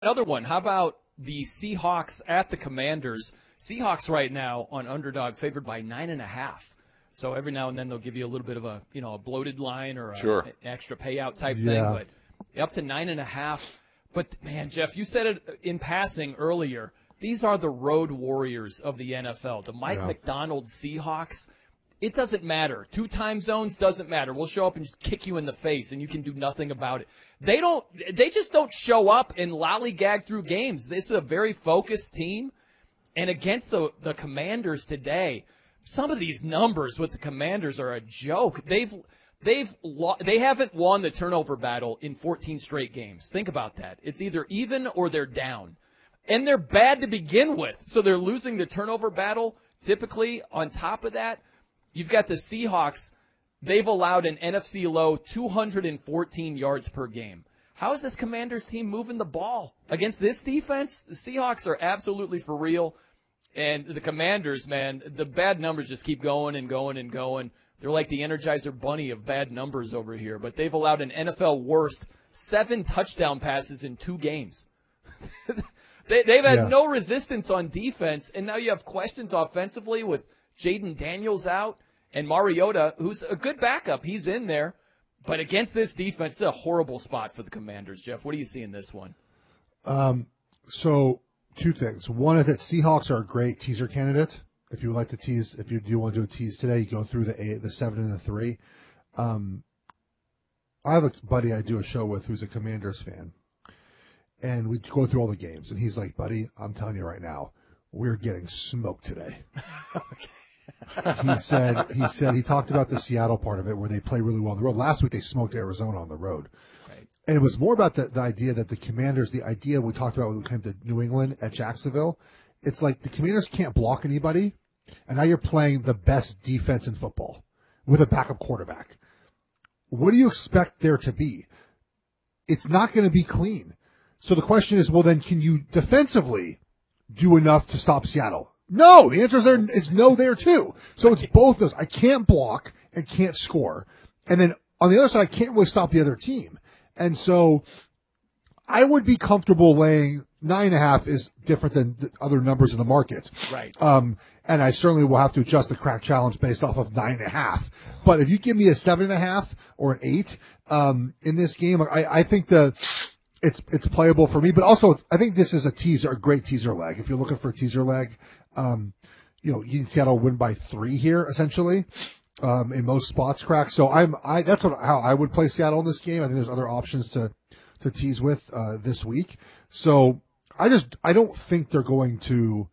Another one. How about the Seahawks at the Commanders? Seahawks right now on underdog, favored by 9.5. So every now and then they'll give you a little bit of a bloated line or an extra payout type thing, but up to 9.5. But man, Jeff, you said it in passing earlier. These are the road warriors of the NFL. The Mike McDonald Seahawks. It doesn't matter. 2 time zones doesn't matter. We'll show up and just kick you in the face, and you can do nothing about it. They just don't show up and lollygag through games. This is a very focused team. And against the Commanders today, some of these numbers with the Commanders are a joke. They haven't won the turnover battle in 14 straight games. Think about that. It's either even or they're down. And they're bad to begin with. So they're losing the turnover battle typically. On top of that, you've got the Seahawks. They've allowed an NFC low 214 yards per game. How is this Commanders team moving the ball against this defense? The Seahawks are absolutely for real. And the Commanders, man, the bad numbers just keep going and going and going. They're like the Energizer Bunny of bad numbers over here. But they've allowed an NFL worst 7 touchdown passes in 2 games. They've had no resistance on defense, and now you have questions offensively with Jaden Daniels out and Mariota, who's a good backup. He's in there. But against this defense, it's a horrible spot for the Commanders. Jeff, what do you see in this one? So 2 things. One is that Seahawks are a great teaser candidate. If you would like to tease, if you do want to do a tease today, you go through the 7 and the 3. I have a buddy I do a show with who's a Commanders fan. And we go through all the games. And he's like, buddy, I'm telling you right now, we're getting smoked today. He said he talked about the Seattle part of it where they play really well on the road. Last week they smoked Arizona on the road. Right. And it was more about the idea that the Commanders, the idea we talked about when we came to New England at Jacksonville, it's like the Commanders can't block anybody, and now you're playing the best defense in football with a backup quarterback. What do you expect there to be? It's not going to be clean. So the question is, well, then can you defensively do enough to stop Seattle? No, the answer is no there too. So it's both those. I can't block and can't score. And then on the other side, I can't really stop the other team. And so I would be comfortable laying 9.5 is different than the other numbers in the market. Right. And I certainly will have to adjust the crack challenge based off of 9.5. But if you give me a 7.5 or an 8, in this game, I think it's playable for me, but also I think this is a great teaser leg. If you're looking for a teaser leg, you need Seattle win by 3 here, essentially, in most spots crack. So that's how I would play Seattle in this game. I think there's other options to tease with, this week. So I don't think they're going to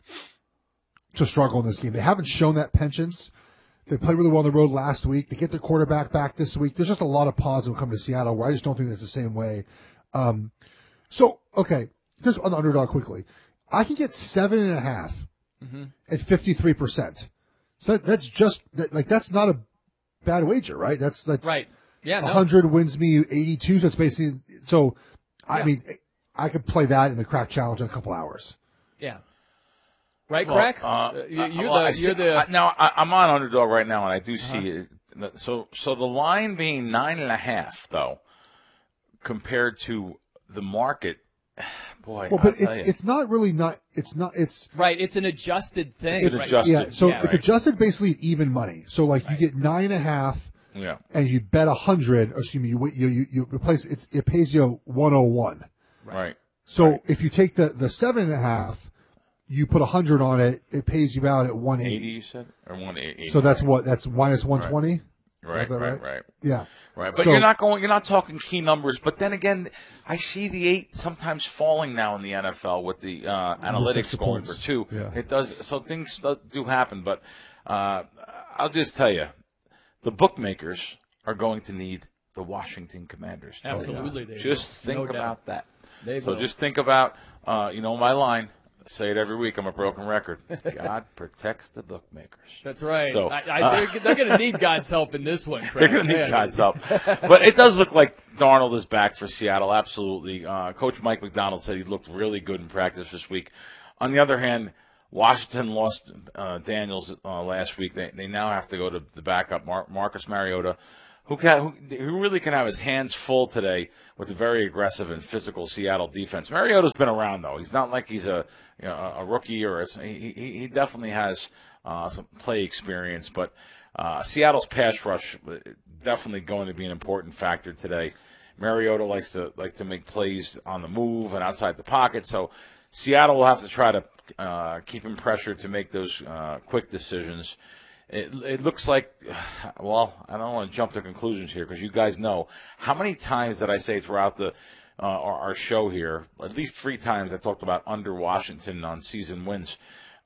struggle in this game. They haven't shown that penchant. They played really well on the road last week. They get their quarterback back this week. There's just a lot of positive coming to Seattle where I just don't think it's the same way. Okay, just on the underdog quickly. I can get 7.5 at 53%. So that's not a bad wager, right? That's right. Yeah, 100 wins me 82. So it's basically, I mean, I could play that in the crack challenge in a couple hours. Yeah. Right, Crack? I'm on underdog right now, and I do see it. So the line being 9.5, though, compared to the market, boy. Well, but it's not really not. It's not. It's right. It's an adjusted thing. It's adjusted. Yeah. So it's adjusted basically at even money. So like you get 9.5. Yeah. And you bet 100. Excuse me. You replace it. It pays you 101. Right. So if you take the 7.5, you put 100 on it. It pays you out at 180. 80, you said, or 180. So that's what? That's minus 120. Right. Yeah. Right. But you're not talking key numbers. But then again, I see the 8 sometimes falling now in the NFL with the analytics going for 2. Yeah. It does. So things do happen. But I'll just tell you, the bookmakers are going to need the Washington Commanders. Absolutely. They just think about that. So just think about, my line. I say it every week. I'm a broken record. God protects the bookmakers. That's right. So, they're going to need God's help in this one, Craig. They're going to need God's help. But it does look like Darnold is back for Seattle, absolutely. Coach Mike McDonald said he looked really good in practice this week. On the other hand, Washington lost Daniels last week. They now have to go to the backup, Marcus Mariota, who really can have his hands full today with the very aggressive and physical Seattle defense. Mariota's been around, though. He's not like he's a rookie, or he definitely has some play experience. But Seattle's pass rush definitely going to be an important factor today. Mariota likes to make plays on the move and outside the pocket, so Seattle will have to try to keep him pressured to make those quick decisions. It looks like, well, I don't want to jump to conclusions here because you guys know how many times did I say throughout our show here, at least 3 times I talked about under Washington on season wins.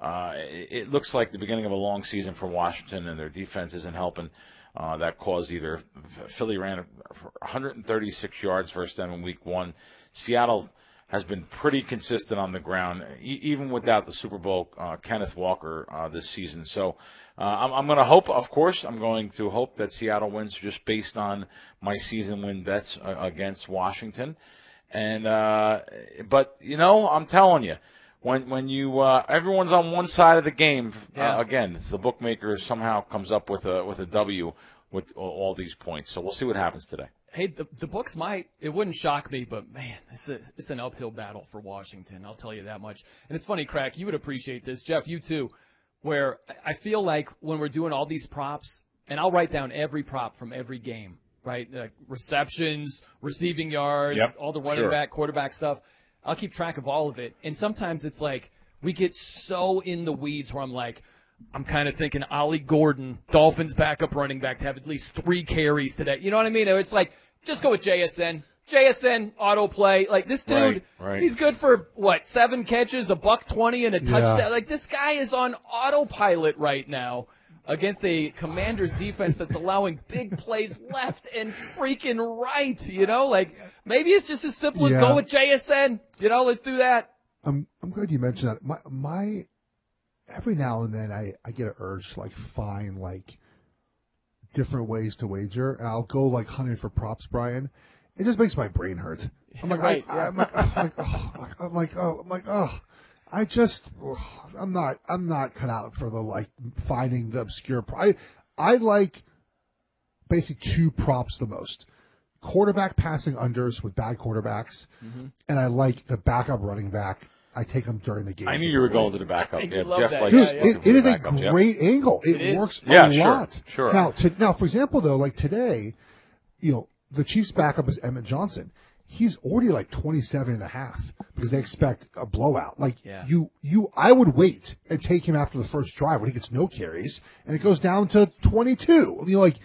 It looks like the beginning of a long season for Washington, and their defense isn't helping. That cause either Philly ran for 136 yards versus them in week 1. Seattle has been pretty consistent on the ground, even without the Super Bowl Kenneth Walker this season. So I'm going to hope, of course, that Seattle wins just based on my season win bets against Washington. And but, I'm telling you, when you everyone's on one side of the game, again, the bookmaker somehow comes up with a W with all these points. So we'll see what happens today. Hey, the books it wouldn't shock me, but, man, it's an uphill battle for Washington. I'll tell you that much. And it's funny, Crack, you would appreciate this. Jeff, you too, where I feel like when we're doing all these props, and I'll write down every prop from every game, right? Like receptions, receiving yards, all the running back, quarterback stuff. I'll keep track of all of it. And sometimes it's like we get so in the weeds where I'm kind of thinking Ollie Gordon, Dolphins backup running back, to have at least 3 carries today. You know what I mean? It's like, just go with JSN. JSN, autoplay. Like, this dude, he's good for, 7 catches, $120, and a touchdown. Yeah. Like, this guy is on autopilot right now against a Commanders defense that's allowing big plays left and freaking right, Like, maybe it's just as simple as go with JSN. Let's do that. I'm glad you mentioned that. My every now and then I get an urge to find different ways to wager, and I'll go hunting for props, Brian. It just makes my brain hurt. I'm like, I'm not cut out for the finding the obscure. I like basically 2 props the most: quarterback passing unders with bad quarterbacks, and I like the backup running back. I take them during the game. I knew you were going to the backup. Yeah, Jeff likes it is a great angle. It works a lot. Sure. Now, for example, though, today, the Chiefs' backup is Emmett Johnson. He's already 27.5 because they expect a blowout. I would wait and take him after the first drive when he gets no carries, and it goes down to 22.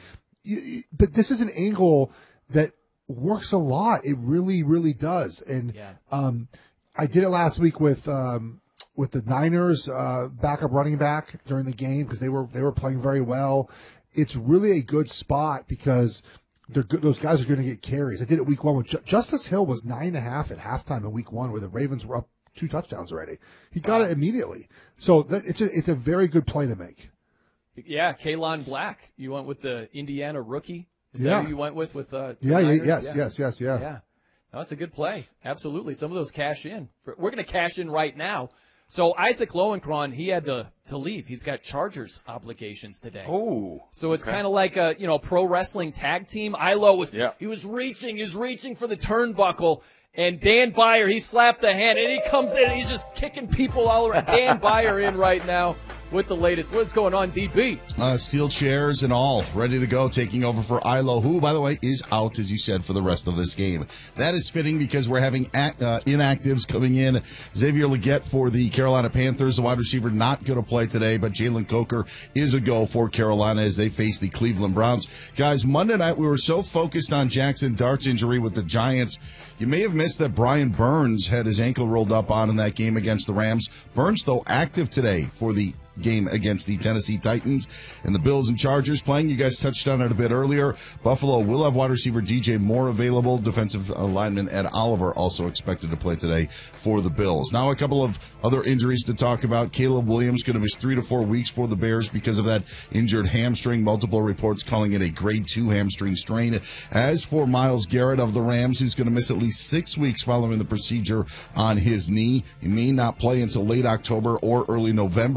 But this is an angle that works a lot. It really, really does. And I did it last week with the Niners backup running back during the game because they were playing very well. It's really a good spot because they're good. Those guys are going to get carries. I did it week 1 with Justice Hill was 9.5 at halftime in week 1 where the Ravens were up 2 touchdowns already. He got it immediately. So it's a very good play to make. Yeah, Kalon Black. You went with the Indiana rookie. Is that who you went with Yes. Yeah. No, that's a good play. Absolutely. Some of those cash in. We're going to cash in right now. So Isaac Lowenkron, he had to leave. He's got Chargers obligations today. Oh. So it's kind of like a pro wrestling tag team. Ilo was reaching for the turnbuckle, and Dan Byer, he slapped the hand, and he comes in and he's just kicking people all around. Dan Byer in right now with the latest. What's going on, DB? Steel chairs and all, ready to go, taking over for Ilo, who, by the way, is out, as you said, for the rest of this game. That is fitting because we're having inactives coming in. Xavier Legette for the Carolina Panthers, the wide receiver, not going to play today, but Jalen Coker is a go for Carolina as they face the Cleveland Browns. Guys, Monday night we were so focused on Jackson Dart's injury with the Giants. You may have missed that Brian Burns had his ankle rolled up on in that game against the Rams. Burns, though, active today for the game against the Tennessee Titans, and the Bills and Chargers playing. You guys touched on it a bit earlier. Buffalo will have wide receiver DJ Moore available. Defensive lineman Ed Oliver also expected to play today for the Bills. Now a couple of other injuries to talk about. Caleb Williams going to miss 3 to 4 weeks for the Bears because of that injured hamstring. Multiple reports calling it a grade 2 hamstring strain. As for Myles Garrett of the Rams, he's going to miss at least 6 weeks following the procedure on his knee. He may not play until late October or early November, according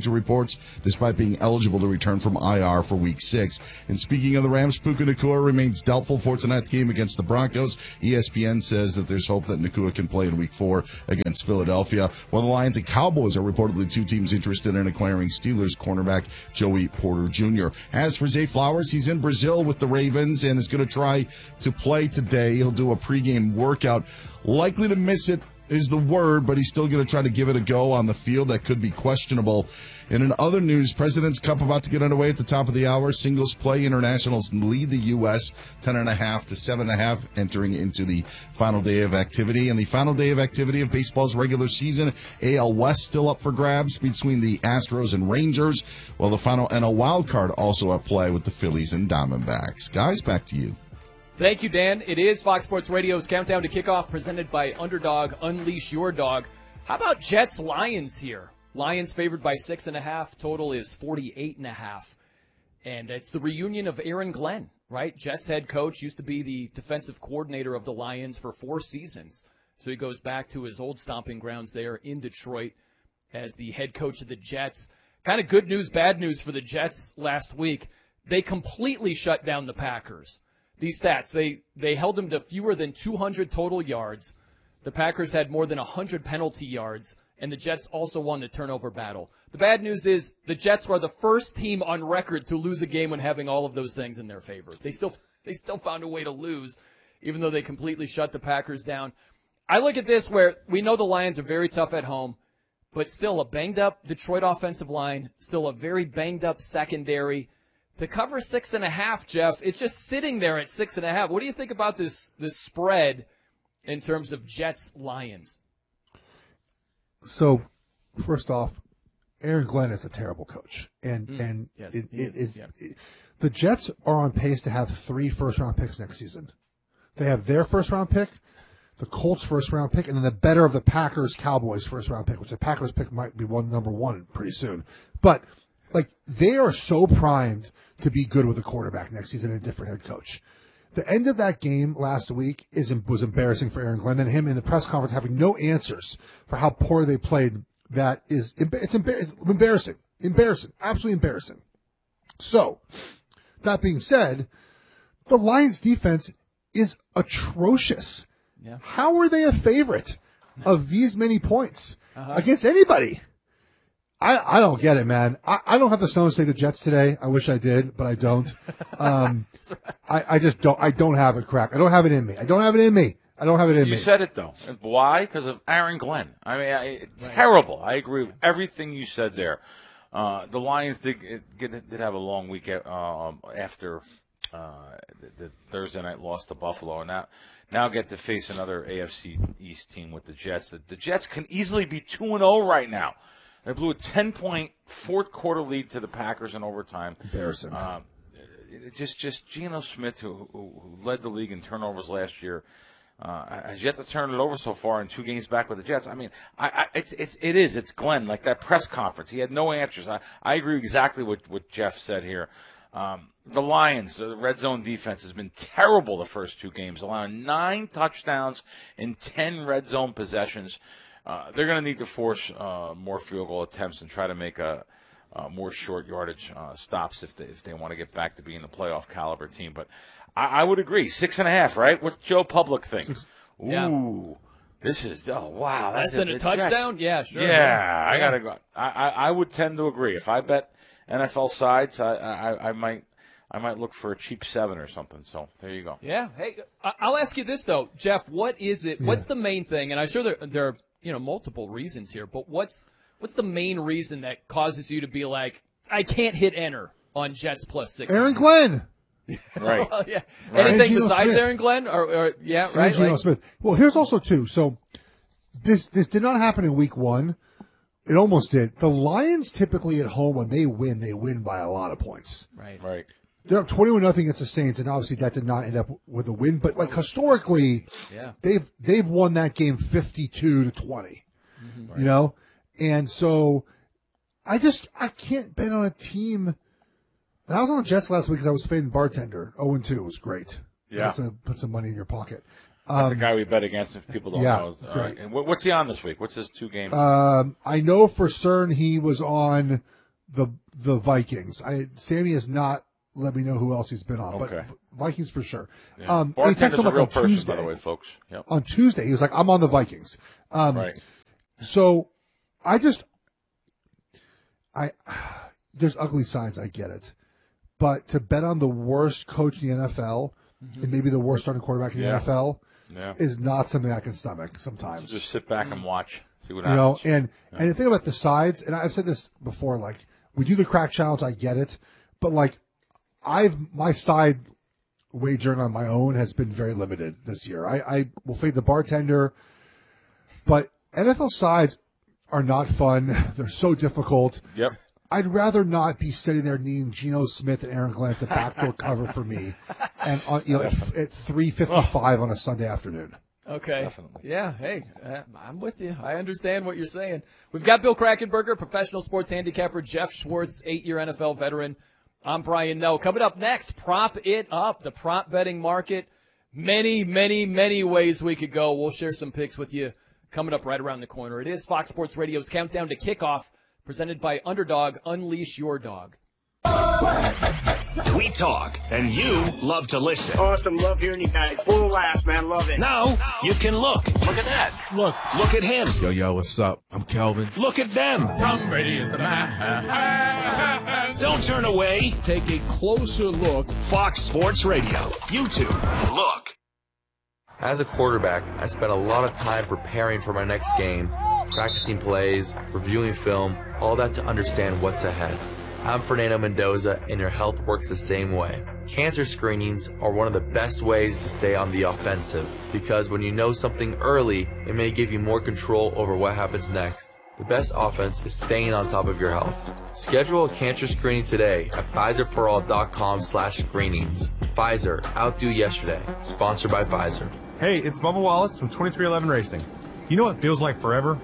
according to reports, despite being eligible to return from IR for Week 6. And speaking of the Rams, Puka Nacua remains doubtful for tonight's game against the Broncos. ESPN says that there's hope that Nacua can play in Week 4 against Philadelphia, while the Lions and Cowboys are reportedly two teams interested in acquiring Steelers cornerback Joey Porter Jr. As for Zay Flowers, he's in Brazil with the Ravens and is going to try to play today. He'll do a pregame workout. Likely to miss it is the word, but he's still going to try to give it a go on the field. That could be questionable. And in other news, President's Cup about to get underway at the top of the hour. Singles play, internationals lead the U.S. 10.5 to 7.5, entering into the final day of activity. And the final day of activity of baseball's regular season, AL West still up for grabs between the Astros and Rangers, while the final NL wild card also at play with the Phillies and Diamondbacks. Guys, back to you. Thank you, Dan. It is Fox Sports Radio's Countdown to Kickoff, presented by Underdog. Unleash your dog. How about Jets-Lions here? Lions favored by 6.5. Total is 48.5. And it's the reunion of Aaron Glenn, right? Jets head coach, used to be the defensive coordinator of the Lions for 4 seasons. So he goes back to his old stomping grounds there in Detroit as the head coach of the Jets. Kind of good news, bad news for the Jets last week. They completely shut down the Packers. These stats, they held them to fewer than 200 total yards. The Packers had more than 100 penalty yards, and the Jets also won the turnover battle. The bad news is the Jets were the first team on record to lose a game when having all of those things in their favor. They still found a way to lose, even though they completely shut the Packers down. I look at this where we know the Lions are very tough at home, but still a banged-up Detroit offensive line, still a very banged-up secondary. To cover 6.5, Jeff, it's just sitting there at 6.5. What do you think about this spread in terms of Jets-Lions? So, first off, Aaron Glenn is a terrible coach, and yes, the Jets are on pace to have 3 first-round picks next season. They have their first-round pick, the Colts' first-round pick, and then the better of the Packers, Cowboys' first-round pick, which the Packers pick might be number 1 pretty soon. But they are so primed to be good with a quarterback next season and a different head coach. The end of that game last week was embarrassing for Aaron Glenn, and him in the press conference having no answers for how poor they played. It's embarrassing, absolutely embarrassing. So, that being said, the Lions defense is atrocious. Yeah. How are they a favorite of these many points against anybody? I don't get it, man. I don't have the stones to take the Jets today. I wish I did, but I don't. I just don't. I don't have it, crack. I don't have it in me. You said it, though. Why? Because of Aaron Glenn. I mean, terrible. I agree with everything you said there. The Lions did have a long week after the Thursday night loss to Buffalo, and now get to face another AFC East team with the Jets. The Jets can easily be 2-0 right now. They blew a 10-point fourth-quarter lead to the Packers in overtime. Embarrassing. Just Geno Smith, who led the league in turnovers last year, has yet to turn it over so far in 2 games back with the Jets. I mean, it's Glenn, like that press conference. He had no answers. I agree exactly what Jeff said here. The Lions, the red zone defense has been terrible the first 2 games, allowing 9 touchdowns in 10 red zone possessions. They're going to need to force more field goal attempts and try to make more short yardage stops if they want to get back to being a playoff caliber team. But I would agree, 6.5, right? What's Joe Public think? Ooh, this is wow, less than a touchdown. Yeah, sure. Yeah, I gotta go. I would tend to agree. If I bet NFL sides, I might look for a cheap 7 or something. So there you go. Yeah. Hey, I'll ask you this though, Jeff. What is it? What's the main thing? And I'm sure there are multiple reasons here, but what's the main reason that causes you to be like, I can't hit enter on Jets plus 6? Aaron Glenn. Right. Well, yeah. Right. Anything besides Smith. Aaron Glenn? Or yeah, right. Geno Smith. Well, here's also too. So this did not happen in week 1. It almost did. The Lions typically at home when they win by a lot of points. Right. They're up 21-0 against the Saints, and obviously that did not end up with a win. But historically, they've won that game 52-20. Mm-hmm. And so I can't bet on a team. And I was on the Jets last week because I was fading Bartender. 0-2 was great. Yeah, that's gonna put some money in your pocket. That's a guy we bet against if people don't know. Great. And what's he on this week? What's his 2 games? I know for certain he was on the Vikings. Sammy has not let me know who else he's been on, but Vikings for sure. Yeah. He texted him like on Tuesday. By the way, folks. Yep. On Tuesday, he was like, "I'm on the Vikings." Right. So there's ugly signs. I get it, but to bet on the worst coach in the NFL and maybe the worst starting quarterback in the NFL is not something I can stomach. Sometimes so just sit back and watch, see what happens. And the thing about the sides, and I've said this before, like we do the crack challenge, I get it, but like my side wagering on my own has been very limited this year. I will fade the bartender, but NFL sides are not fun. They're so difficult. Yep. I'd rather not be sitting there needing Geno Smith and Aaron Glenn to backdoor cover for me, and at 3:55 on a Sunday afternoon. Okay. Definitely. Yeah. Hey, I'm with you. I understand what you're saying. We've got Bill Krackomberger, professional sports handicapper, Jeff Schwartz, 8-year NFL veteran. I'm Brian Noe. Coming up next, Prop It Up, the prop betting market. Many, many, many ways we could go. We'll share some picks with you coming up right around the corner. It is Fox Sports Radio's Countdown to Kickoff, presented by Underdog. Unleash your dog. We talk, and you love to listen. Awesome. Love hearing you guys. Full of laughs, man. Love it. Now, you can look. Look at that. Look at him. Yo, what's up? I'm Kelvin. Look at them. Tom Brady is the man. Don't turn away. Take a closer look. Fox Sports Radio. YouTube. Look. As a quarterback, I spent a lot of time preparing for my next game, practicing plays, reviewing film, all that to understand what's ahead. I'm Fernando Mendoza, and your health works the same way. Cancer screenings are one of the best ways to stay on the offensive, because when you know something early, it may give you more control over what happens next. The best offense is staying on top of your health. Schedule a cancer screening today at PfizerForAll.com/screenings. Pfizer, outdo yesterday. Sponsored by Pfizer. Hey, it's Bubba Wallace from 2311 Racing. You know what feels like forever?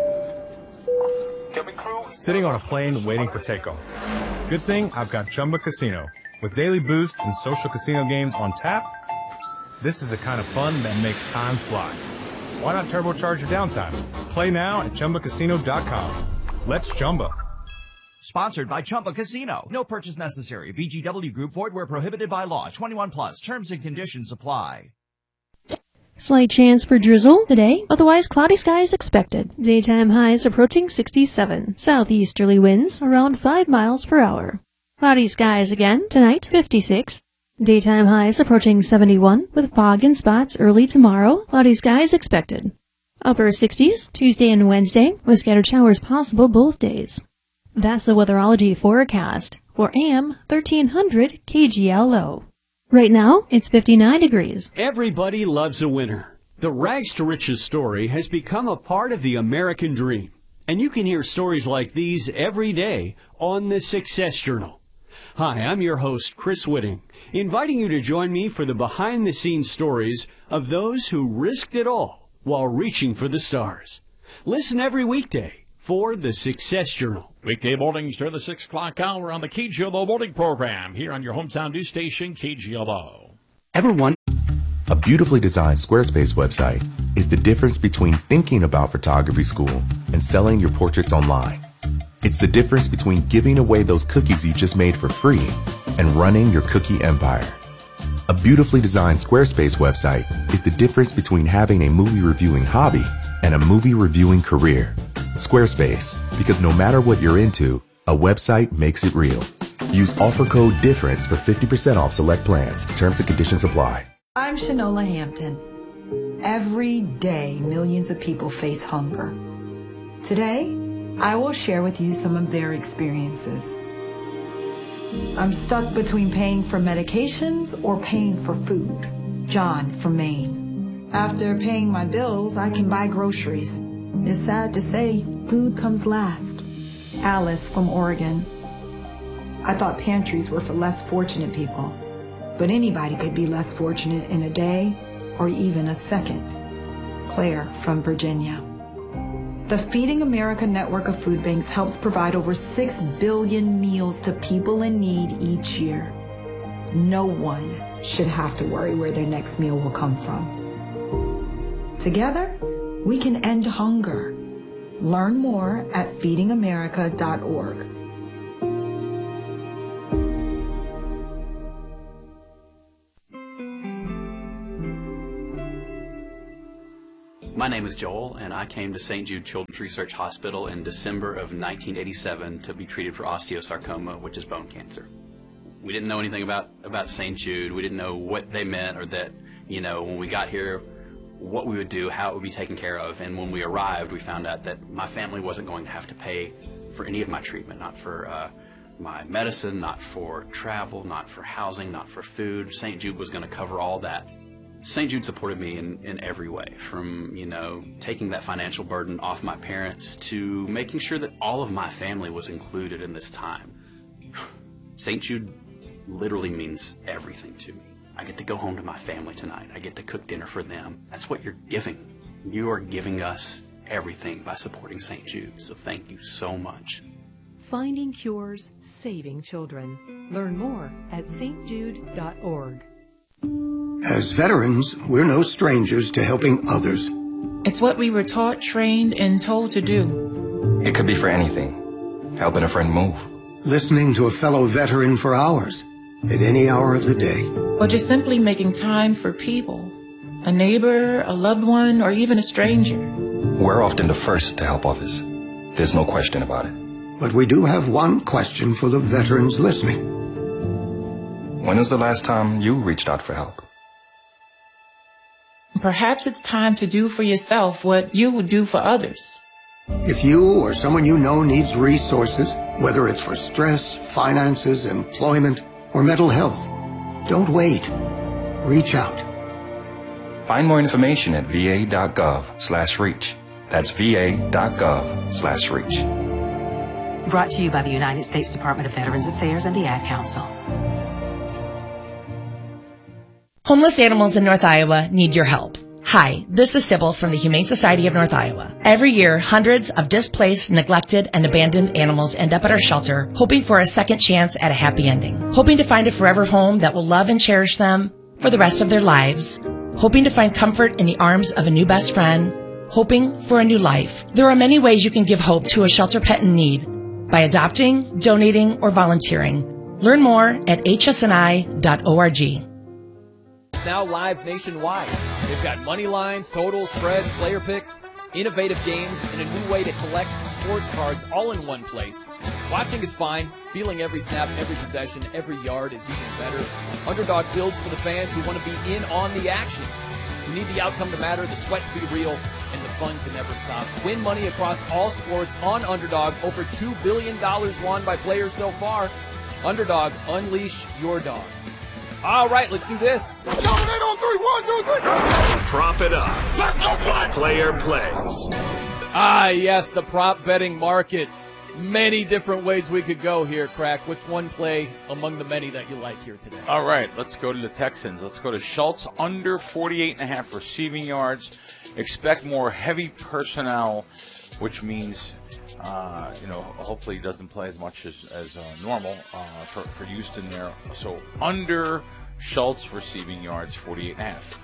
Sitting on a plane waiting for takeoff. Good thing I've got Chumba Casino. With daily boost and social casino games on tap, this is the kind of fun that makes time fly. Why not turbocharge your downtime? Play now at ChumbaCasino.com. Let's Chumba. Sponsored by Chumba Casino. No purchase necessary. VGW Group. Void where prohibited by law. 21 plus. Terms and conditions apply. Slight chance for drizzle today, otherwise cloudy skies expected. Daytime highs approaching 67. Southeasterly winds around 5 miles per hour. Cloudy skies again tonight, 56. Daytime highs approaching 71 with fog in spots early tomorrow. Cloudy skies expected. Upper 60s Tuesday and Wednesday with scattered showers possible both days. That's the weatherology forecast for AM 1300 KGLO. Right now, it's 59 degrees. Everybody loves a winner. The Rags to Riches story has become a part of the American dream. And you can hear stories like these every day on the Success Journal. Hi, I'm your host, Chris Whitting, inviting you to join me for the behind-the-scenes stories of those who risked it all while reaching for the stars. Listen every weekday for the Success Journal. Weekday mornings during the 6 o'clock hour on the KGLO morning program here on your hometown news station, KGLO. A beautifully designed Squarespace website is the difference between thinking about photography school and selling your portraits online. It's the difference between giving away those cookies you just made for free and running your cookie empire. A beautifully designed Squarespace website is the difference between having a movie reviewing hobby and a movie reviewing career. Squarespace, because no matter what you're into, a website makes it real. Use offer code DIFFERENCE for 50% off select plans. Terms and conditions apply. I'm Shanola Hampton. Every day, millions of people face hunger. Today, I will share with you some of their experiences. I'm stuck between paying for medications or paying for food. John from Maine. After paying my bills, I can buy groceries. It's sad to say, food comes last. Alice from Oregon. I thought pantries were for less fortunate people, but anybody could be less fortunate in a day or even a second. Claire from Virginia. The Feeding America network of food banks helps provide over 6 billion meals to people in need each year. No one should have to worry where their next meal will come from. Together, we can end hunger. Learn more at feedingamerica.org. My name is Joel, and I came to St. Jude Children's Research Hospital in December of 1987 to be treated for osteosarcoma, which is bone cancer. We didn't know anything about St. Jude. We didn't know what they meant, or that, when we got here, what we would do, how it would be taken care of. And when we arrived, we found out that my family wasn't going to have to pay for any of my treatment, not for my medicine, not for travel, not for housing, not for food. St. Jude was going to cover all that. St. Jude supported me in every way, from, taking that financial burden off my parents to making sure that all of my family was included in this time. St. Jude literally means everything to me. I get to go home to my family tonight. I get to cook dinner for them. That's what you're giving. You are giving us everything by supporting St. Jude, so thank you so much. Finding cures, saving children. Learn more at stjude.org. As veterans, we're no strangers to helping others. It's what we were taught, trained, and told to do. It could be for anything. Helping a friend move. Listening to a fellow veteran for hours, at any hour of the day. Or just simply making time for people. A neighbor, a loved one, or even a stranger. We're often the first to help others. There's no question about it. But we do have one question for the veterans listening. When was the last time you reached out for help? Perhaps it's time to do for yourself what you would do for others. If you or someone you know needs resources, whether it's for stress, finances, employment, or mental health, don't wait. Reach out. Find more information at va.gov/reach. That's va.gov/reach. Brought to you by the United States Department of Veterans Affairs and the Ad Council. Homeless animals in North Iowa need your help. Hi, this is Sybil from the Humane Society of North Iowa. Every year, hundreds of displaced, neglected, and abandoned animals end up at our shelter, hoping for a second chance at a happy ending, hoping to find a forever home that will love and cherish them for the rest of their lives, hoping to find comfort in the arms of a new best friend, hoping for a new life. There are many ways you can give hope to a shelter pet in need: by adopting, donating, or volunteering. Learn more at hsni.org. Now live nationwide. They've got money lines, totals, spreads, player picks, innovative games, and a new way to collect sports cards all in one place. Watching is fine. Feeling every snap, every possession, every yard is even better. Underdog builds for the fans who want to be in on the action. You need the outcome to matter, the sweat to be real, and the fun to never stop. Win money across all sports on Underdog. Over $2 billion won by players so far. Underdog, unleash your dog. All right, let's do this. Dominate on 3, 1, 2, 3. Prop it up. Let's go play. Player plays. Ah, yes, the prop betting market. Many different ways we could go here, Crack. What's one play among the many that you like here today? All right, let's go to the Texans. Let's go to Schultz under 48.5 receiving yards. Expect more heavy personnel, which means hopefully he doesn't play as much as normal for Houston there. So under Schultz receiving yards, 48.5.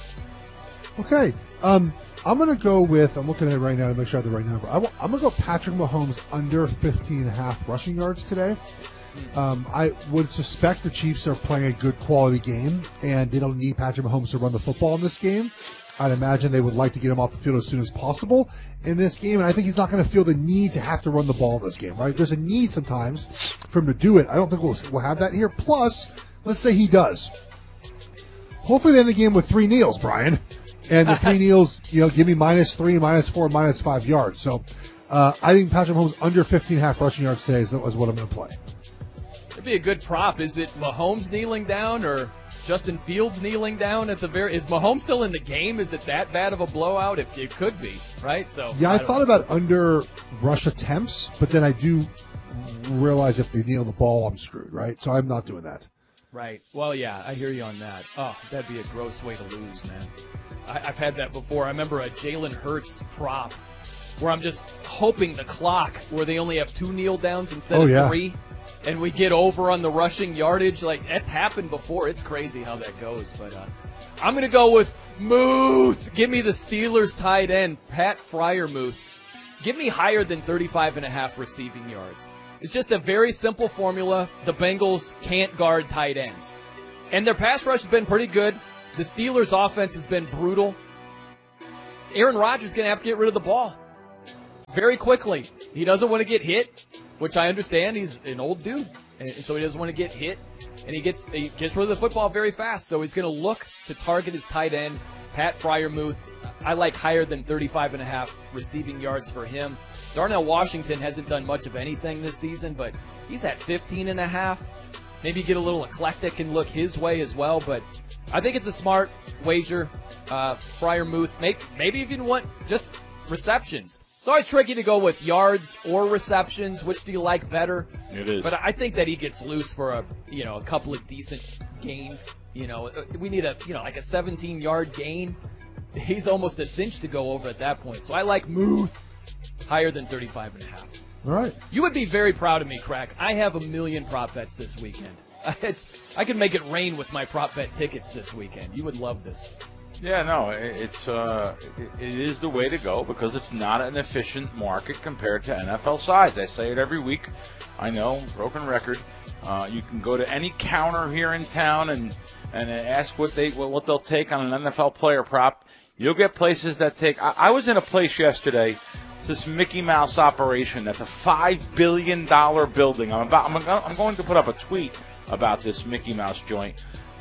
Okay. I'm going to go with, I'm looking at it right now to make sure I have the right number. I'm going to go Patrick Mahomes under 15.5 rushing yards today. I would suspect the Chiefs are playing a good quality game, and they don't need Patrick Mahomes to run the football in this game. I'd imagine they would like to get him off the field as soon as possible in this game, and I think he's not going to feel the need to have to run the ball in this game, right? There's a need sometimes for him to do it. I don't think we'll have that here. Plus, let's say he does. Hopefully they end the game with 3 kneels, Brian. And the 3 kneels, give me -3, -4, -5 yards. So I think Patrick Mahomes under 15.5 rushing yards today is what I'm going to play. It'd be a good prop. Is it Mahomes kneeling down or Justin Fields kneeling down at the is Mahomes still in the game? Is it that bad of a blowout? If it could be, right? So yeah, I thought about under rush attempts, but then I do realize if they kneel the ball, I'm screwed, right? So I'm not doing that. Right. Well, yeah, I hear you on that. Oh, that'd be a gross way to lose, man. I've had that before. I remember a Jalen Hurts prop where I'm just hoping the clock where they only have 2 kneel downs instead of 3. And we get over on the rushing yardage. Like, that's happened before. It's crazy how that goes. But all I'm going to go with Muth. Give me the Steelers tight end, Pat Freiermuth. Give me higher than 35.5 receiving yards. It's just a very simple formula. The Bengals can't guard tight ends. And their pass rush has been pretty good. The Steelers' offense has been brutal. Aaron Rodgers is going to have to get rid of the ball very quickly. He doesn't want to get hit, which I understand. He's an old dude, and so he doesn't want to get hit. And he gets rid of the football very fast, so he's going to look to target his tight end, Pat Freiermuth. I like higher than 35.5 receiving yards for him. Darnell Washington hasn't done much of anything this season, but he's at 15.5. Maybe get a little eclectic and look his way as well, but I think it's a smart wager. Freiermuth, maybe if you want just receptions. It's always tricky to go with yards or receptions. Which do you like better? It is. But I think that he gets loose for a couple of decent gains. We need a 17-yard gain. He's almost a cinch to go over at that point. So I like Muth higher than 35.5. All right. You would be very proud of me, Crack. I have 1 million prop bets this weekend. I could make it rain with my prop bet tickets this weekend. You would love this. Yeah, no, it is the way to go because it's not an efficient market compared to NFL size. I say it every week. I know, broken record. You can go to any counter here in town and ask what they'll take on an NFL player prop. You'll get places that take. I was in a place yesterday. It's this Mickey Mouse operation. That's a $5 billion building. I'm going to put up a tweet about this Mickey Mouse joint.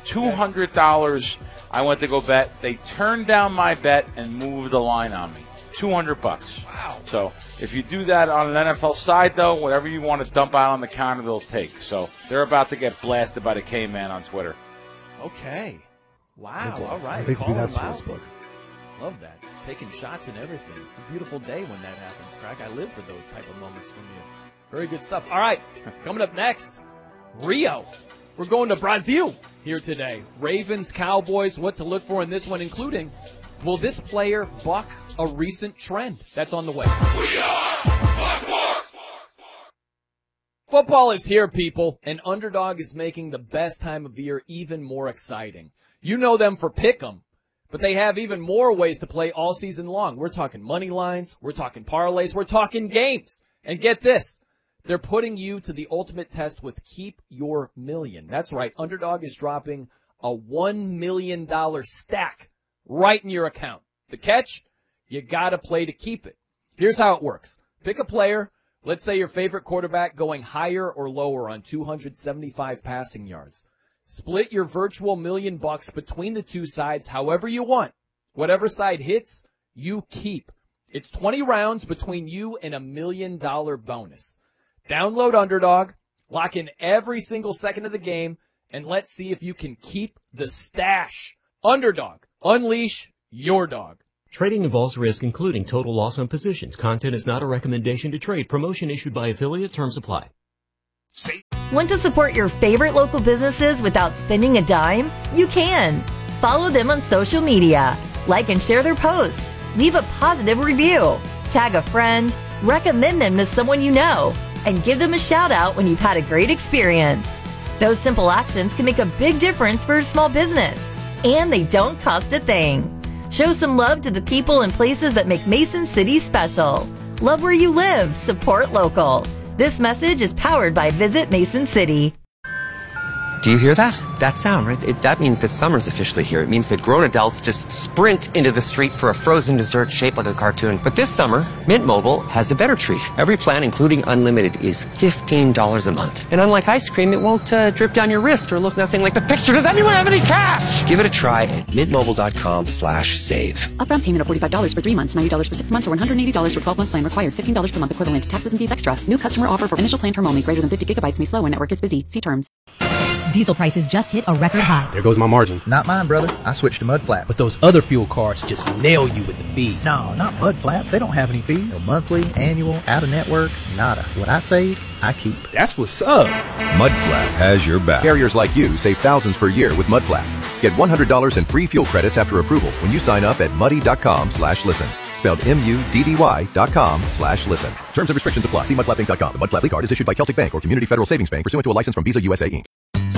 $200. I went to go bet. They turned down my bet and moved the line on me. $200. Wow. So if you do that on an NFL side, though, whatever you want to dump out on the counter, they'll take. So they're about to get blasted by the K-Man on Twitter. Okay. Wow. All right. I think it'll be that sportsbook. Love that. Taking shots and everything. It's a beautiful day when that happens, Crack. I live for those type of moments from you. Very good stuff. All right. Coming up next, Rio. We're going to Brazil here today. Ravens, Cowboys, what to look for in this one, including, will this player buck a recent trend? That's on the way. We are Sports. Football is here, people, and Underdog is making the best time of the year even more exciting. You know them for Pick'em, but they have even more ways to play all season long. We're talking money lines, we're talking parlays, we're talking games. And get this. They're putting you to the ultimate test with Keep Your Million. That's right. Underdog is dropping a $1 million stack right in your account. The catch? You got to play to keep it. Here's how it works. Pick a player. Let's say your favorite quarterback going higher or lower on 275 passing yards. Split your virtual $1 million between the two sides however you want. Whatever side hits, you keep. It's 20 rounds between you and $1 million bonus. Download Underdog, lock in every single second of the game, and let's see if you can keep the stash. Underdog, unleash your dog. Trading involves risk, including total loss on positions. Content is not a recommendation to trade. Promotion issued by affiliate. Terms apply. Want to support your favorite local businesses without spending a dime? You can. Follow them on social media. Like and share their posts. Leave a positive review. Tag a friend. Recommend them to someone you know. And give them a shout out when you've had a great experience. Those simple actions can make a big difference for a small business. And they don't cost a thing. Show some love to the people and places that make Mason City special. Love where you live. Support local. This message is powered by Visit Mason City. Do you hear that? That sound, right? That means that summer's officially here. It means that grown adults just sprint into the street for a frozen dessert shaped like a cartoon. But this summer, Mint Mobile has a better treat. Every plan, including unlimited, is $15 a month. And unlike ice cream, it won't drip down your wrist or look nothing like the picture. Does anyone have any cash? Give it a try at mintmobile.com/save. Upfront payment of $45 for 3 months, $90 for 6 months, or $180 for 12-month plan required. $15 per month equivalent to taxes and fees extra. New customer offer for initial plan term only. Greater than 50 gigabytes may slow when network is busy. See terms. Diesel prices just hit a record high. There goes my margin. Not mine, brother. I switched to Mudflap. But those other fuel cards just nail you with the fees. No, not Mudflap. They don't have any fees. No monthly, annual, out-of-network, nada. What I save, I keep. That's what's up. Mudflap has your back. Carriers like you save thousands per year with Mudflap. Get $100 in free fuel credits after approval when you sign up at muddy.com/listen. Spelled MUDDY.com/listen. Terms and restrictions apply. See mudflappinc.com. The Mudflap card is issued by Celtic Bank or Community Federal Savings Bank pursuant to a license from Visa USA Inc.